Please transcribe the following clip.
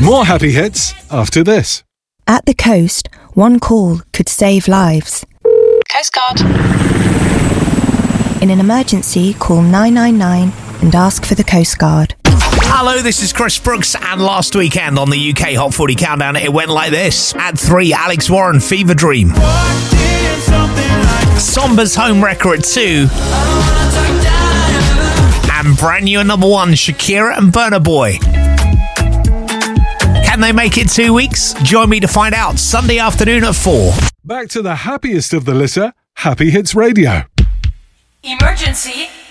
More happy hits after this. At the coast, one call could save lives. Coast Guard. In an emergency, call 999 and ask for the Coast Guard. Hello, this is Chris Brooks, and last weekend on the UK Hot 40 Countdown, it went like this. At 3, Alex Warren, Fever Dream. Somber's Home Wrecker at 2. And brand new at number 1, Shakira and Burna Boy. Can they make it 2 weeks? Join me to find out Sunday afternoon at 4. Back to the happiest of the litter, Happy Hits Radio. Emergency.